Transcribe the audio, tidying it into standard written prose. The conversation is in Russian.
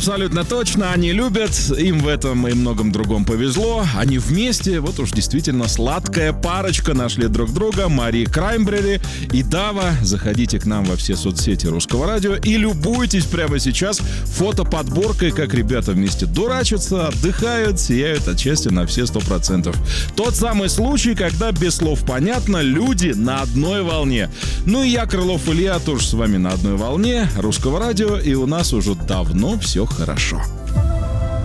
Абсолютно точно, они любят, им в этом и многом другом повезло. Они вместе, вот уж действительно сладкая парочка, нашли друг друга. Мари Краймбрери и Дава. Заходите к нам во все соцсети Русского радио и любуйтесь прямо сейчас фотоподборкой, как ребята вместе дурачатся, отдыхают, сияют от счастья на все 100%. Тот самый случай, когда без слов понятно, люди на одной волне. Ну и я, Крылов Илья, тоже с вами на одной волне Русского радио, и у нас уже давно все хорошо.